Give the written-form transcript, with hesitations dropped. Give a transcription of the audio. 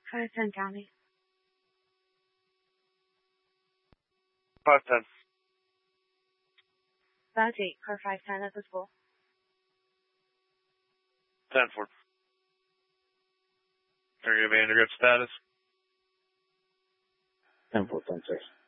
510 County. 510. Badge 8, car 510 at the school. 10-4. Are you going to be under good status? 10-4, 10-6.